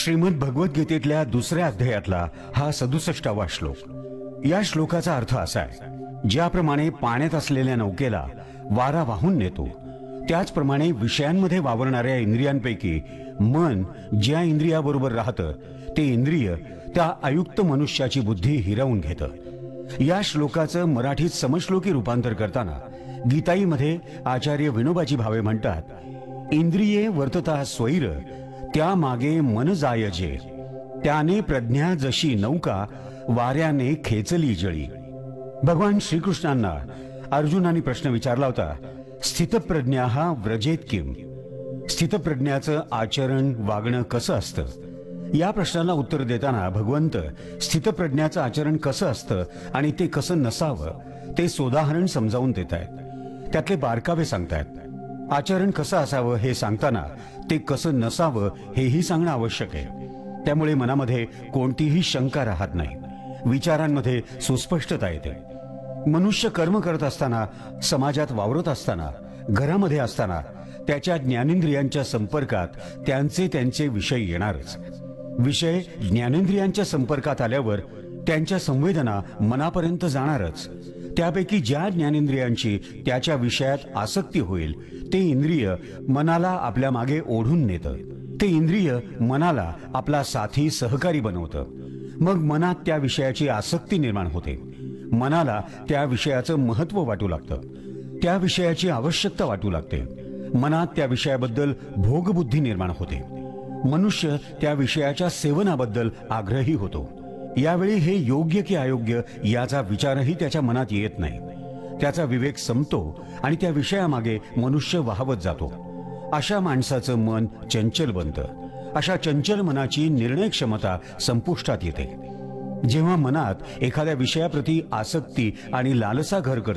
श्रीमद भगवद्गीतेतल्या दुसऱ्या अध्यायातला हा 67वा श्लोक। या श्लोकाचा अर्थ असा आहे, ज्याप्रमाणे पाण्यात असलेल्या नौकेला वारा वाहून नेतो, त्याचप्रमाणे विषयांमध्ये वावरणाऱ्या इंद्रियांपैकी मन ज्या इंद्रियाबरोबर राहतं ते इंद्रिय त्या अयुक्त मनुष्याची बुद्धी हिरावून घेतं। या श्लोकाचं मराठीत समश्लोकी रूपांतर करताना गीताईमध्ये आचार्य विनोबाची भावे म्हणतात, इंद्रिये वर्तता स्वैर त्या मागे मन जाय जे, त्याने प्रज्ञा जशी नौका वाऱ्याने खेचली जळी। भगवान श्रीकृष्णांना अर्जुनाने प्रश्न विचारला होता, स्थितप्रज्ञा व्रजेत किम, स्थितप्रज्ञाचं आचरण वागणं कसं असतं। या प्रश्नाला उत्तर देताना भगवंत स्थितप्रज्ञाचं आचरण कसं असतं आणि ते कसं नसावं ते सोदाहरण समजावून देत आहेत। त्यातले बारकावे सांगतायत। आचरण कसं असावं हे सांगताना ते कसं नसावं हेही सांगणं आवश्यक आहे। त्यामुळे मनामध्ये कोणतीही शंका राहत नाही, विचारांमध्ये सुस्पष्टता येते। मनुष्य कर्म करत असताना, समाजात वावरत असताना, घरामध्ये असताना त्याच्या ज्ञानेंद्रियांच्या संपर्कात त्यांचे विषय येणारच। विषय ज्ञानेंद्रियांच्या संपर्कात आल्यावर त्यांच्या संवेदना मनापर्यंत जाणारच। त्यापैकी ज्या ज्ञानेंद्रियांची त्याच्या विषयात आसक्ती होईल ते इंद्रिय मनाला आपल्या मागे ओढून नेतं। ते इंद्रिय मनाला आपला साथी सहकारी बनवतं। मग मनात त्या विषयाची आसक्ती निर्माण होते। मनाला त्या विषयाचं महत्त्व वाटू लागतं, त्या विषयाची आवश्यकता वाटू लागते। मनात त्या विषयाबद्दल भोगबुद्धी निर्माण होते। मनुष्य त्या विषयाच्या सेवनाबद्दल आग्रही होतो। यावेळी हे योग्य की अयोग्य याचा विचारही त्याच्या मनात येत नाही। त्याचा विवेक संपतो आणि त्या विषयामागे मनुष्य वाहवत जातो। अशा माणसाचं मन चंचल बनतं। अशा चंचल मनाची निर्णय क्षमता संपुष्टात येते। जेव्हा मनात एखाद्या विषयाप्रती आसक्ती आणि लालसा घर करते